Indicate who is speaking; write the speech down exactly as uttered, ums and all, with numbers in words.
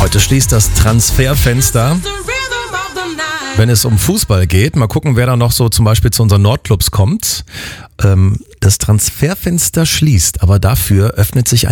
Speaker 1: Heute schließt das Transferfenster, wenn es um Fußball geht. Mal gucken, wer da noch so zum Beispiel zu unseren Nordclubs kommt. Das Transferfenster schließt, aber dafür öffnet sich ein